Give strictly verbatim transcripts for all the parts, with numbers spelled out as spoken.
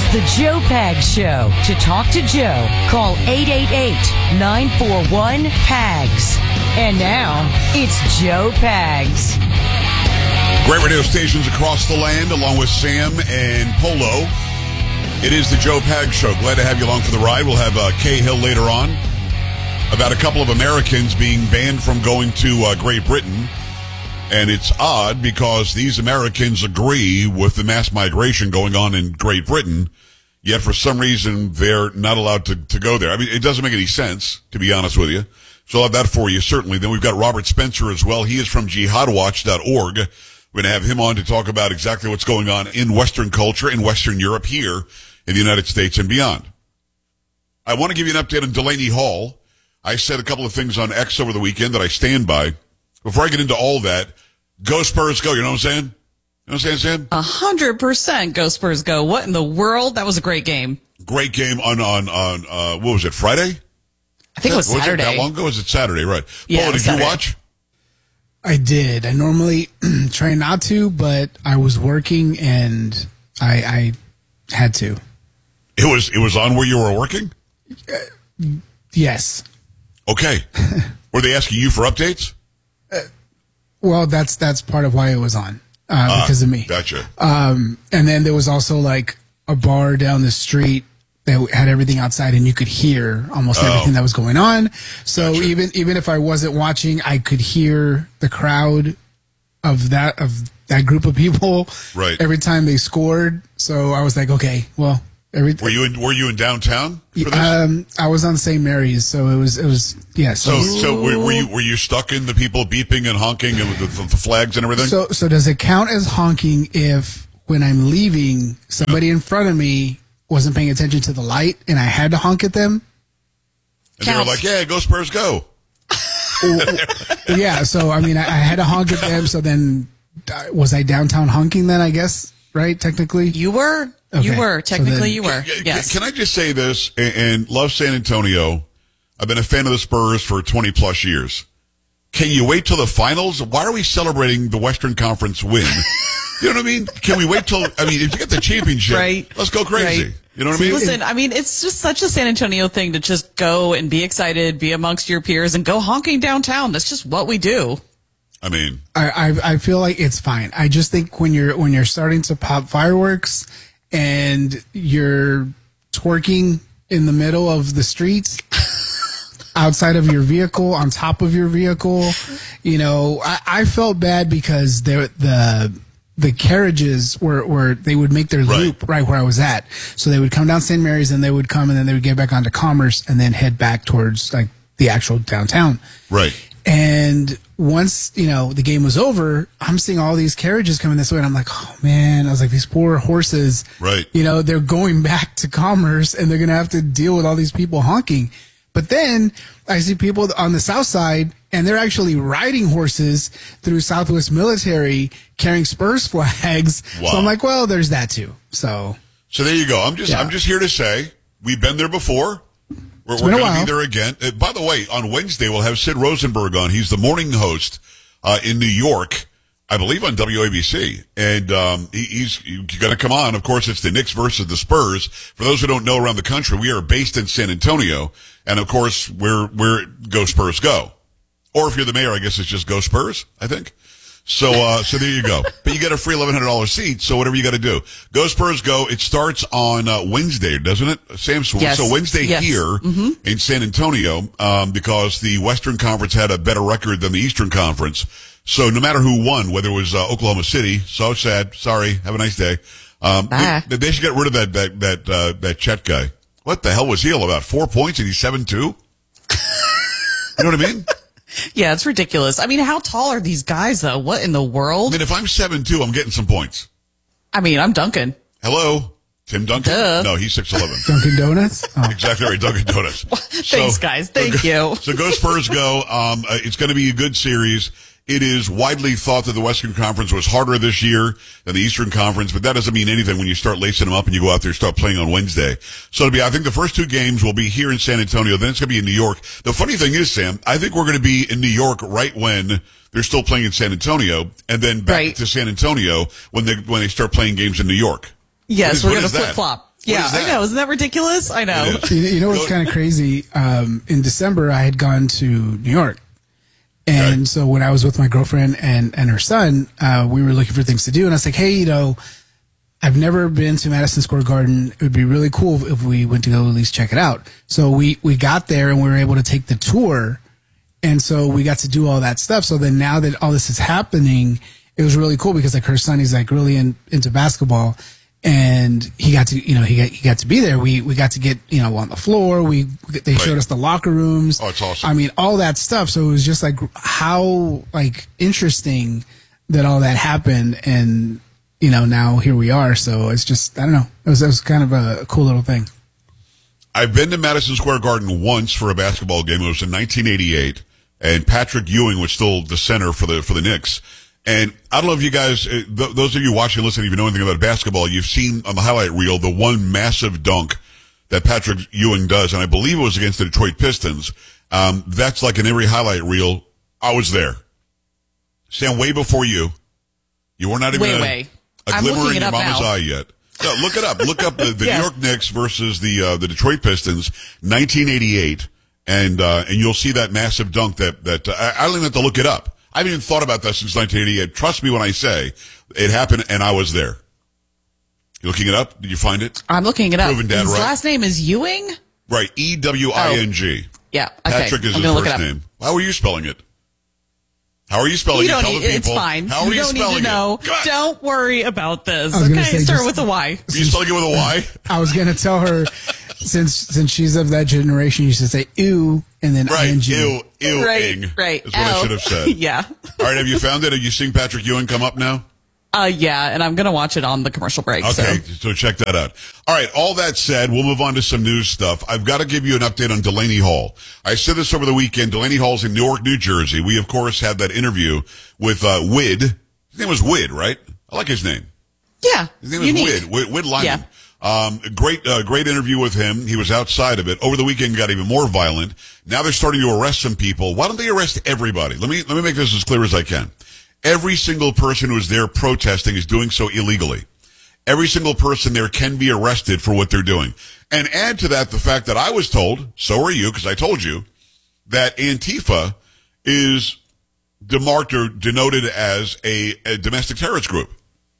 the Joe Pags Show. To talk to Joe, call eight eight eight, nine four one, P A G S. And now, it's Joe Pags. Great radio stations across the land, along with Sam and Polo. It is the Joe Pags Show. Glad to have you along for the ride. We'll have uh, Cahill later on about a couple of Americans being banned from going to uh, Great Britain. And it's odd because these Americans agree with the mass migration going on in Great Britain, yet for some reason they're not allowed to, to go there. I mean, it doesn't make any sense, to be honest with you. So I'll have that for you, certainly. Then we've got Robert Spencer as well. He is from jihad watch dot org. We're going to have him on to talk about exactly what's going on in Western culture, in Western Europe, here in the United States and beyond. I want to give you an update on Delaney Hall. I said a couple of things on X over the weekend that I stand by. Before I get into all that, go Spurs go. You know what I'm saying? You know what I'm saying, Sam? A hundred percent go Spurs go. What in the world? That was a great game. Great game on, on, on, uh, what was it, Friday? I think it was, was Saturday. It that long ago? Was it Saturday? Right. Yeah, Paul, did Saturday. you watch? I did. I normally try not to, but I was working and I, I had to. It was it was on where you were working? Uh, yes. Okay. Were they asking you for updates? Uh, well, that's that's part of why it was on uh, uh, because of me. Gotcha. Um, and then there was also like a bar down the street that had everything outside, and you could hear almost oh. everything that was going on. So Gotcha. even even if I wasn't watching, I could hear the crowd of that of that group of people right. every time they scored. So I was like, okay, well, every were you in, were you in downtown for this? Um, I was on Saint Mary's, so it was it was yeah. So So so were, were you were you stuck in the people beeping and honking and with the, the flags and everything? so so does it count as honking if when I'm leaving, somebody in front of me wasn't paying attention to the light and I had to honk at them? And they were like, yeah, go Spurs, go. Yeah, so, I mean, I, I had to honk at them, so then uh, was I downtown honking then, I guess, right, technically? You were. Okay. You were. Technically, So then- you were. Can, Yes. can I just say this, and, and love San Antonio. I've been a fan of the Spurs for twenty plus years. Can you wait till the finals? Why are we celebrating the Western Conference win? You know what I mean? Can we wait till, I mean, if you get the championship, Right. let's go crazy. Right. You know what I mean? Listen, I mean, it's just such a San Antonio thing to just go and be excited, be amongst your peers, and go honking downtown. That's just what we do. I mean, I, I I feel like it's fine. I just think when you're when you're starting to pop fireworks and you're twerking in the middle of the street, outside of your vehicle, on top of your vehicle, you know, I, I felt bad because there the the carriages were, were they would make their Right. loop right where I was at. So they would come down Saint Mary's and they would come and then they would get back onto Commerce and then head back towards like the actual downtown. right. And once, you know, the game was over, I'm seeing all these carriages coming this way and I'm like, oh man, I was like, these poor horses, Right. you know, they're going back to Commerce and they're going to have to deal with all these people honking. But then I see people on the south side and they're actually riding horses through Southwest Military carrying Spurs flags. Wow. So I'm like, well, there's that too. So So there you go. I'm just, Yeah. I'm just here to say we've been there before. We're, It's we're been a going to while. be there again. Uh, by the way, on Wednesday we'll have Sid Rosenberg on. He's the morning host uh, in New York, I believe, on W A B C, and um, he, he's, he's going to come on. Of course, it's the Knicks versus the Spurs. For those who don't know, around the country, we are based in San Antonio, and of course, we're we're go Spurs go. Or if you're the mayor, I guess it's just go Spurs. I think. So, uh, so there you go. But you get a free eleven hundred dollars seat, so whatever you got to do. Go Spurs go. It starts on uh, Wednesday, doesn't it, Sam? So, Yes. so Wednesday Yes. here Mm-hmm. in San Antonio, um, because the Western Conference had a better record than the Eastern Conference. So no matter who won, whether it was uh, Oklahoma City, so sad, sorry, have a nice day. Um, Bye. they, they should get rid of that, that, that, uh, that Chet guy. What the hell was he all about? Four points and he's seven two? You know what I mean? Yeah, it's ridiculous. I mean, how tall are these guys, though? What in the I world? mean, if I'm seven two, I'm getting some points. I mean, I'm Duncan. Hello? Tim Duncan? Duh. No, he's six eleven. Dunkin' Donuts. Oh. Exactly right, Dunkin' Donuts. Thanks, guys. Thank you. So go Spurs go. Um, uh, it's going to be a good series. It is widely thought that the Western Conference was harder this year than the Eastern Conference, but that doesn't mean anything when you start lacing them up and you go out there and start playing on Wednesday. So it'll be, I think the first two games will be here in San Antonio, then it's going to be in New York. The funny thing is, Sam, I think we're going to be in New York right when they're still playing in San Antonio, and then back Right. to San Antonio when they when they start playing games in New York. Yes, What is- we're what going to is that? flip flop. Yeah, is that? I know. Isn't that ridiculous? I know. It is. You, you know what's Go- kind of crazy? Um, in December, I had gone to New York. And Okay. so when I was with my girlfriend and, and her son, uh, we were looking for things to do. And I was like, hey, you know, I've never been to Madison Square Garden. It would be really cool if we went to go at least check it out. So we, we got there and we were able to take the tour. And so we got to do all that stuff. So then now that all this is happening, it was really cool because like her son, he's like really in, into basketball. And he got to, you know, he got, he got to be there. We, we got to get, you know, on the floor. We, they showed Right. us the locker rooms. Oh, it's awesome. I mean, all that stuff. So it was just like how, like, interesting that all that happened. And, you know, now here we are. So it's just, I don't know. It was, it was kind of a cool little thing. I've been to Madison Square Garden once for a basketball game. It was in nineteen eighty-eight, and Patrick Ewing was still the center for the for the Knicks. And I don't know if you guys, uh, th- those of you watching and listening, if you know anything about basketball, you've seen on the highlight reel the one massive dunk that Patrick Ewing does, and I believe it was against the Detroit Pistons. Um, that's like in every highlight reel. I was there. Sam, way before you. You were not even Way, a, way. a I'm glimmer looking in it your up mama's now. eye yet. No, look it up. Look up the, the Yeah. New York Knicks versus the uh, the Detroit Pistons, nineteen eighty-eight, and uh, and you'll see that massive dunk that that uh, I, I don't even have to look it up. I haven't even thought about that since nineteen eighty-eight. Trust me when I say it happened, and I was there. You looking it up? Did you find it? I'm looking it up. Proven dad His right. last name is Ewing? Right, E W I N G. Yeah. Okay. Patrick is I'm his gonna look first it up. name. How are you spelling it? How are you spelling You it? don't Tell need, the people. it's fine. How are you you don't need spelling to know. it? God. Don't worry about this. I was gonna Okay, say start just- with a Y. Are you spelling it with a Y? I was going to tell her since, since she's of that generation, you should say ew and then Right. ing. Ew, ew, Right, ing. right. Is what I Ow. should have said. Yeah. All right, have you found it? Have you seen Patrick Ewing come up now? Uh, yeah, and I'm gonna watch it on the commercial break. Okay, So. so check that out. All right, all that said, we'll move on to some news stuff. I've got to give you an update on Delaney Hall. I said this over the weekend. Delaney Hall's in Newark, New Jersey. We, of course, had that interview with uh, Wid. His name was Wid, right? I like his name. Yeah. His name is unique. Wid, Wid, Wid Lyman. Yeah. Um, great, uh, great interview with him. He was outside of it. Over the weekend, got even more violent. Now they're starting to arrest some people. Why don't they arrest everybody? Let me, let me make this as clear as I can. Every single person who is there protesting is doing so illegally. Every single person there can be arrested for what they're doing. And add to that the fact that I was told, so are you, because I told you, that Antifa is demarked or denoted as a, a domestic terrorist group.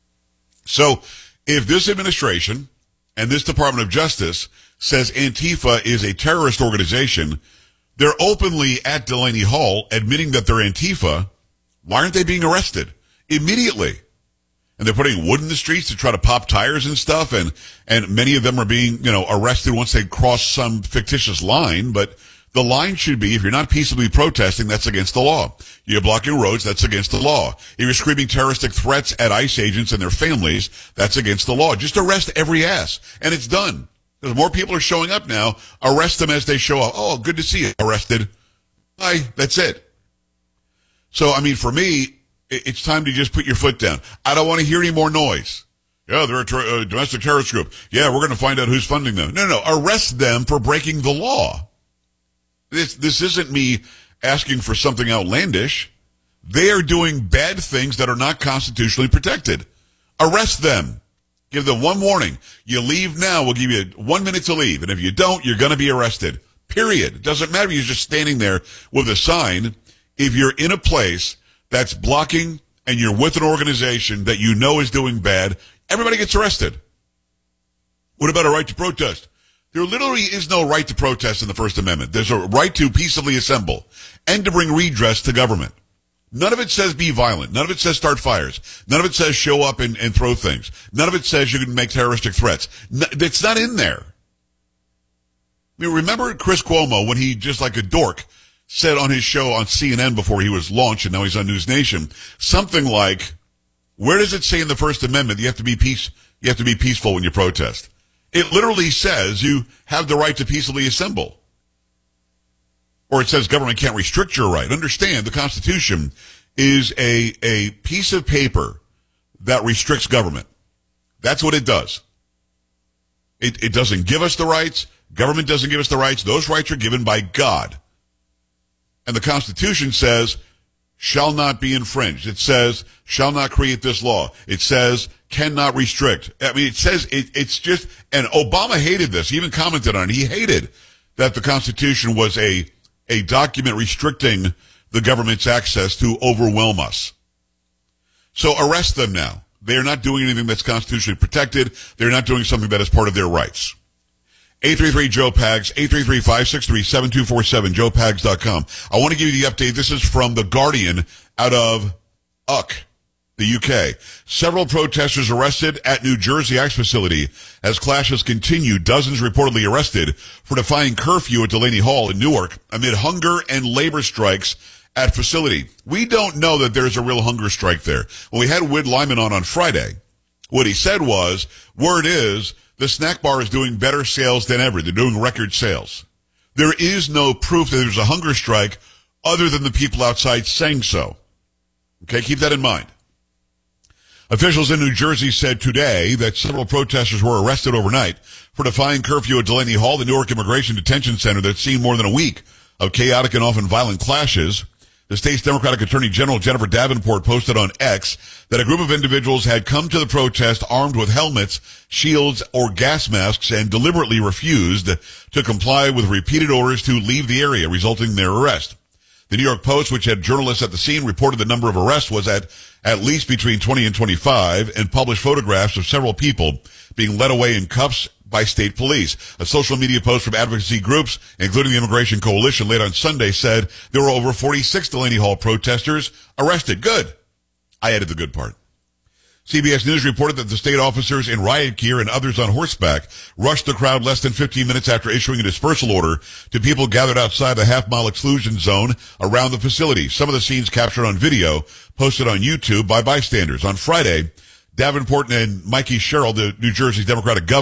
So if this administration and this Department of Justice says Antifa is a terrorist organization, they're openly at Delaney Hall admitting that they're Antifa. Why aren't they being arrested immediately? And they're putting wood in the streets to try to pop tires and stuff. And, and many of them are being, you know, arrested once they cross some fictitious line. But the line should be, if you're not peaceably protesting, that's against the law. You're blocking roads, that's against the law. If you're screaming terroristic threats at ICE agents and their families, that's against the law. Just arrest every ass. And it's done. Because more people are showing up now. Arrest them as they show up. Oh, good to see you. Arrested. Bye. That's it. So, I mean, for me, it's time to just put your foot down. I don't want to hear any more noise. Yeah, they're a, ter- a domestic terrorist group. Yeah, we're going to find out who's funding them. No, no, arrest them for breaking the law. This, this isn't me asking for something outlandish. They are doing bad things that are not constitutionally protected. Arrest them. Give them one warning. You leave now, we'll give you one minute to leave. And if you don't, you're going to be arrested. Period. It doesn't matter if you're just standing there with a sign. If you're in a place that's blocking and you're with an organization that you know is doing bad, everybody gets arrested. What about a right to protest? There literally is no right to protest in the First Amendment. There's a right to peaceably assemble and to bring redress to government. None of it says be violent. None of it says start fires. None of it says show up and, and throw things. None of it says you can make terroristic threats. No, it's not in there. I mean, remember Chris Cuomo when he, just like a dork, said on his show on C N N before he was launched, and now he's on News Nation, something like, where does it say in the First Amendment you have to be peace, you have to be peaceful when you protest? It literally says you have the right to peaceably assemble. Or it says government can't restrict your right. Understand, the Constitution is a, a piece of paper that restricts government. That's what it does. It, it doesn't give us the rights. Government doesn't give us the rights. Those rights are given by God. And the Constitution says, shall not be infringed. It says, shall not create this law. It says, cannot restrict. I mean, it says it, it's just, and Obama hated this. He even commented on it. He hated that the Constitution was a, a document restricting the government's access to overwhelm us. So arrest them now. They're not doing anything that's constitutionally protected. They're not doing something that is part of their rights. eight three three Joe Pags, eight three three, five six three, seven two four seven, joe pags dot com. I want to give you the update. This is from The Guardian out of U K, the U K. Several protesters arrested at New Jersey ICE facility as clashes continue. Dozens reportedly arrested for defying curfew at Delaney Hall in Newark amid hunger and labor strikes at facility. We don't know that there's a real hunger strike there. When we had Whit Lyman on on Friday, what he said was, word is, the snack bar is doing better sales than ever. They're doing record sales. There is no proof that there's a hunger strike other than the people outside saying so. Okay, keep that in mind. Officials in New Jersey said today that several protesters were arrested overnight for defying curfew at Delaney Hall, the Newark Immigration Detention Center that's seen more than a week of chaotic and often violent clashes. The state's Democratic Attorney General Jennifer Davenport posted on X that a group of individuals had come to the protest armed with helmets, shields, or gas masks and deliberately refused to comply with repeated orders to leave the area, resulting in their arrest. The New York Post, which had journalists at the scene, reported the number of arrests was at at least between twenty and twenty-five and published photographs of several people being led away in cuffs by state police. A social media post from advocacy groups, including the Immigration Coalition, late on Sunday said there were over forty-six Delaney Hall protesters arrested. Good. I added the good part. C B S News reported that the state officers in riot gear and others on horseback rushed the crowd less than fifteen minutes after issuing a dispersal order to people gathered outside the half-mile exclusion zone around the facility. Some of the scenes captured on video posted on YouTube by bystanders. On Friday, Davenport and Mikey Sherrill, the New Jersey's Democratic governor,